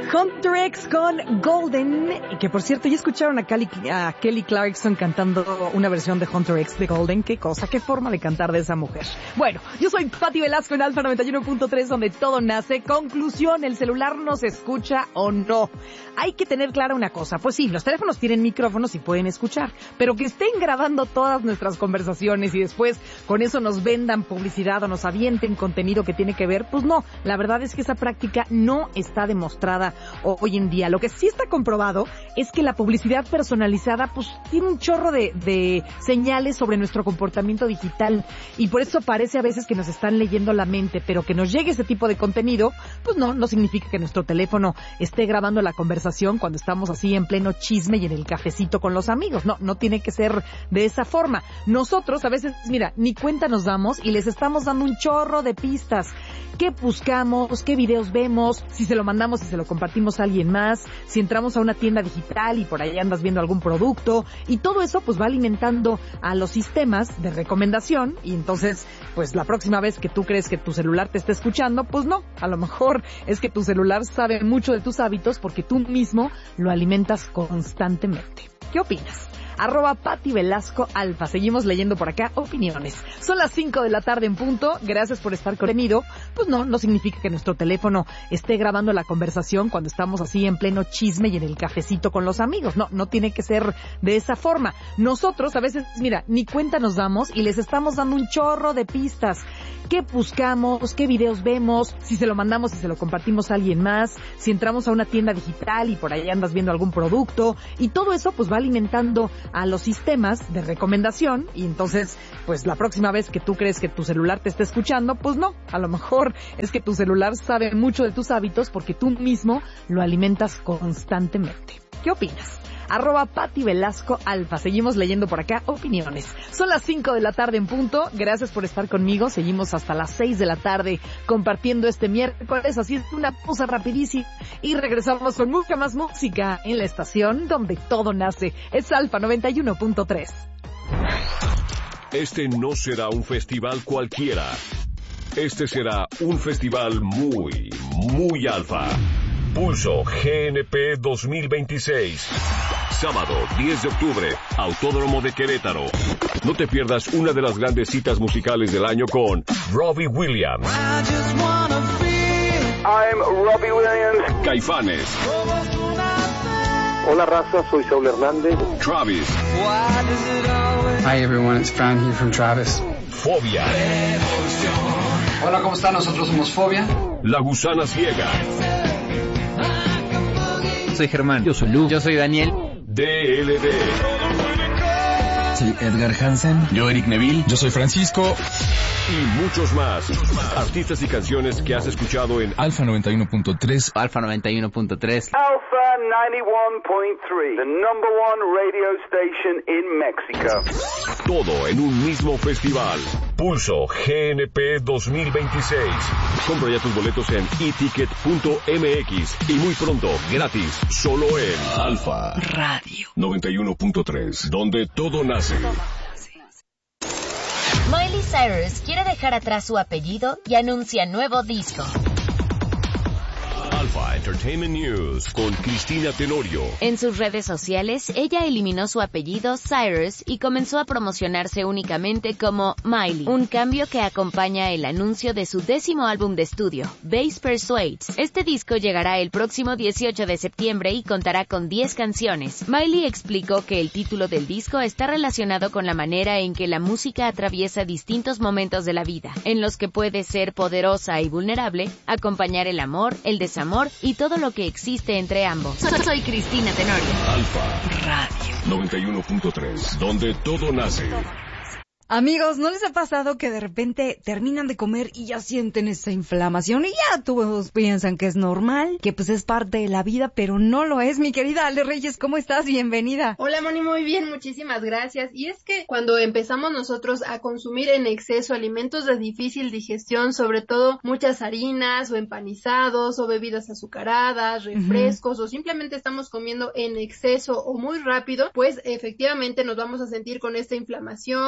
Hunter X con Golden, y que por cierto ya escucharon a Kelly Clarkson cantando una versión de Hunter X de Golden. Qué cosa, qué forma de cantar de esa mujer. Bueno, yo soy Pati Velasco en Alfa 91.3, donde todo nace. Conclusión, ¿el celular nos escucha o no? Hay que tener clara una cosa, pues sí, los teléfonos tienen micrófonos y pueden escuchar, pero que estén grabando todas nuestras conversaciones y después con eso nos vendan publicidad o nos avienten contenido que tiene que ver, pues no, la verdad es que esa práctica no está demostrada hoy en día. Lo que sí está comprobado es que la publicidad personalizada pues tiene un chorro de señales sobre nuestro comportamiento digital, y por eso parece a veces que nos están leyendo la mente, pero que nos llegue ese tipo de contenido, pues no significa que nuestro teléfono esté grabando la conversación cuando estamos así en pleno chisme y en el cafecito con los amigos. No tiene que ser de esa forma. Nosotros a veces, mira, ni cuenta nos damos y les estamos dando un chorro de pistas. ¿Qué buscamos? ¿Qué videos vemos? Si se lo mandamos, si se lo compartimos a alguien más, si entramos a una tienda digital y por ahí andas viendo algún producto, y todo eso pues va alimentando a los sistemas de recomendación, y entonces pues la próxima vez que tú crees que tu celular te está escuchando, pues no, a lo mejor es que tu celular sabe mucho de tus hábitos porque tú mismo lo alimentas constantemente. ¿Qué opinas? @Pati Velasco Alfa. Seguimos leyendo por acá opiniones. Son las 5 de la tarde en punto. Gracias por estar conmigo. Pues no significa que nuestro teléfono esté grabando la conversación cuando estamos así en pleno chisme y en el cafecito con los amigos. No tiene que ser de esa forma. Nosotros a veces, mira, ni cuenta nos damos y les estamos dando un chorro de pistas. ¿Qué buscamos? ¿Qué videos vemos? Si se lo mandamos, si se lo compartimos a alguien más, si entramos a una tienda digital y por ahí andas viendo algún producto, y todo eso pues va alimentando a los sistemas de recomendación, y entonces pues la próxima vez que tú crees que tu celular te está escuchando, pues no, a lo mejor es que tu celular sabe mucho de tus hábitos porque tú mismo lo alimentas constantemente. ¿Qué opinas? @Pati Velasco Alfa. Seguimos leyendo por acá opiniones. Son las 5 de la tarde en punto. Gracias por estar conmigo. Seguimos hasta las 6 de la tarde compartiendo este miércoles. Así es, una pausa rapidísima y regresamos con mucha más música en la estación donde todo nace. Es Alfa 91.3. Este no será un festival cualquiera. Este será un festival muy, muy alfa. Pulso GNP 2026. Sábado 10 de octubre, Autódromo de Querétaro. No te pierdas una de las grandes citas musicales del año con Robbie Williams. I'm Robbie Williams. Caifanes. Hola raza, soy Saúl Hernández. Travis. Hi everyone, it's Fran here from Travis. Fobia. Hola, ¿cómo están? Nosotros somos Fobia. La Gusana Ciega. Soy Germán. Yo soy Lu. Yo soy Daniel. DLD. Soy Edgar Hansen. Yo Eric Neville. Yo soy Francisco. Y muchos más. Artistas y canciones que has escuchado en Alfa 91.3. Alfa 91.3. Alpha 91.3, the number one radio station in Mexico. todo en un mismo festival. Pulso GNP 2026. Compra ya tus boletos en eticket.mx y muy pronto, gratis, solo en Alfa Radio 91.3, donde todo nace. Miley Cyrus quiere dejar atrás su apellido y anuncia nuevo disco. Alpha Entertainment News con Cristina Tenorio. En sus redes sociales, ella eliminó su apellido Cyrus y comenzó a promocionarse únicamente como Miley, un cambio que acompaña el anuncio de su 10º álbum de estudio, Bass Persuades. Este disco llegará el próximo 18 de septiembre y contará con 10 canciones. Miley explicó que el título del disco está relacionado con la manera en que la música atraviesa distintos momentos de la vida, en los que puede ser poderosa y vulnerable, acompañar el amor, el desamor y todo lo que existe entre ambos. Soy Cristina Tenorio. Alfa Radio 91.3, donde todo nace. Amigos, ¿no les ha pasado que de repente terminan de comer y ya sienten esa inflamación y ya todos piensan que es normal, que pues es parte de la vida, pero no lo es? Mi querida Ale Reyes, ¿cómo estás? Bienvenida. Hola Moni, muy bien, muchísimas gracias. Y es que cuando empezamos nosotros a consumir en exceso alimentos de difícil digestión, sobre todo muchas harinas o empanizados o bebidas azucaradas, refrescos, o simplemente estamos comiendo en exceso o muy rápido, pues efectivamente nos vamos a sentir con esta inflamación, con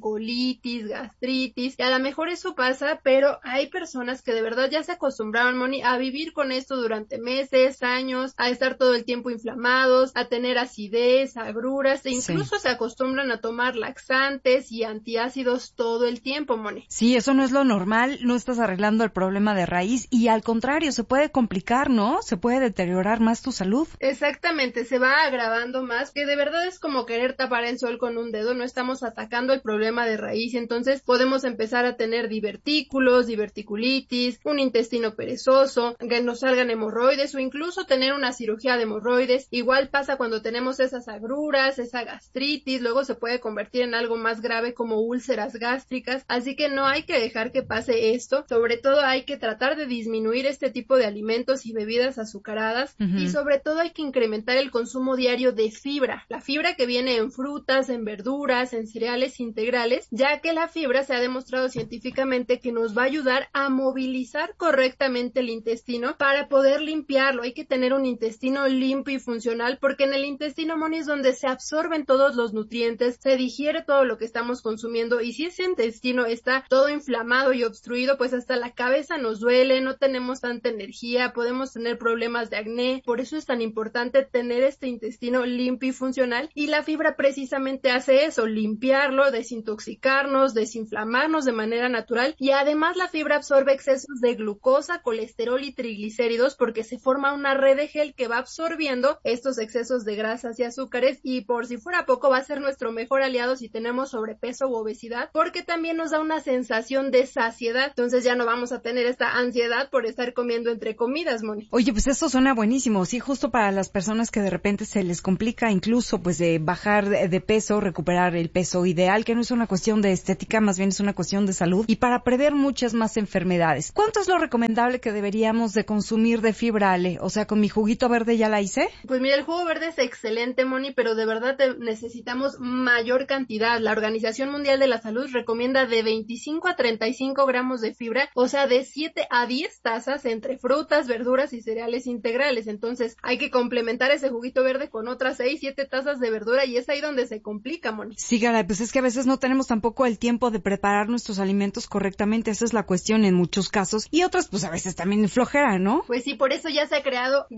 colitis, gastritis, y a lo mejor eso pasa, pero hay personas que de verdad ya se acostumbraron, Moni, a vivir con esto durante meses, años, a estar todo el tiempo inflamados, a tener acidez, agruras, e incluso se acostumbran a tomar laxantes y antiácidos todo el tiempo, Moni. Sí, eso no es lo normal, no estás arreglando el problema de raíz y al contrario, se puede complicar, ¿no? Se puede deteriorar más tu salud. Exactamente, se va agravando más, que de verdad es como querer tapar el sol con un dedo, no estamos atacando el problema de raíz, entonces podemos empezar a tener divertículos, diverticulitis, un intestino perezoso, que nos salgan hemorroides o incluso tener una cirugía de hemorroides. Igual pasa cuando tenemos esas agruras, esa gastritis, luego se puede convertir en algo más grave como úlceras gástricas, así que no hay que dejar que pase esto, sobre todo hay que tratar de disminuir este tipo de alimentos y bebidas azucaradas y sobre todo hay que incrementar el consumo diario de fibra, la fibra que viene en frutas, en verduras, en cereales integrales, ya que la fibra se ha demostrado científicamente que nos va a ayudar a movilizar correctamente el intestino para poder limpiarlo. Hay que tener un intestino limpio y funcional porque en el intestino, Moni, es donde se absorben todos los nutrientes, se digiere todo lo que estamos consumiendo y si ese intestino está todo inflamado y obstruido, pues hasta la cabeza nos duele, no tenemos tanta energía, podemos tener problemas de acné. Por eso es tan importante tener este intestino limpio y funcional y la fibra precisamente hace eso, limpiarlo, desintoxicarnos, desinflamarnos de manera natural y además la fibra absorbe excesos de glucosa, colesterol y triglicéridos porque se forma una red de gel que va absorbiendo estos excesos de grasas y azúcares y por si fuera poco va a ser nuestro mejor aliado si tenemos sobrepeso u obesidad porque también nos da una sensación de saciedad, entonces ya no vamos a tener esta ansiedad por estar comiendo entre comidas, Moni. Oye, pues eso suena buenísimo, sí, justo para las personas que de repente se les complica incluso pues de bajar de peso, recuperar el peso ideal, que no es una cuestión de estética, más bien es una cuestión de salud y para prever muchas más enfermedades. ¿Cuánto es lo recomendable que deberíamos de consumir de fibra, Ale? O sea, ¿con mi juguito verde ya la hice? Pues mira, el jugo verde es excelente, Moni, pero de verdad necesitamos mayor cantidad. La Organización Mundial de la Salud recomienda de 25 a 35 gramos de fibra, o sea, de 7 a 10 tazas entre frutas, verduras y cereales integrales. Entonces, hay que complementar ese juguito verde con otras 6, 7 tazas de verdura y es ahí donde se complica, Moni. Sí, Gara, pues es que a veces no tenemos tampoco el tiempo de preparar nuestros alimentos correctamente, esa es la cuestión en muchos casos, y otras pues a veces también flojera, ¿no? Pues sí, por eso ya se ha creado